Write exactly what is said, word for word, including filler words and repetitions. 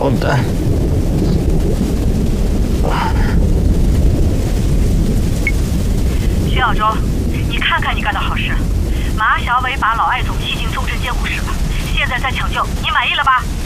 好的。 徐小舟，你看看你干的好事，马小伟把老艾总气进重症监护室了，现在在抢救，你满意了吧？